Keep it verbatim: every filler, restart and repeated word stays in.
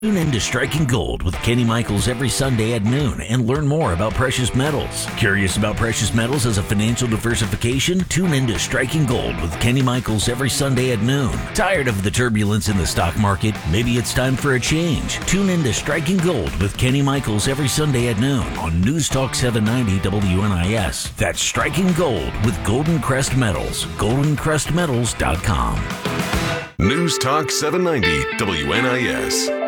Tune in to Striking Gold with Kenny Michaels every Sunday at noon and learn more about precious metals. Curious about precious metals as a financial diversification? Tune in to Striking Gold with Kenny Michaels every Sunday at noon. Tired of the turbulence in the stock market? Maybe it's time for a change. Tune in to Striking Gold with Kenny Michaels every Sunday at noon on News Talk seven ninety W N I S. That's Striking Gold with Golden Crest Metals. golden crest metals dot com. News Talk seven ninety W N I S.